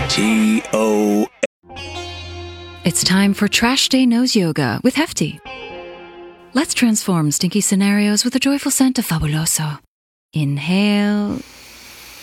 T-O. It's time for Trash Day Nose Yoga with Hefty. Let's transform stinky scenarios with the joyful scent of Fabuloso. Inhale.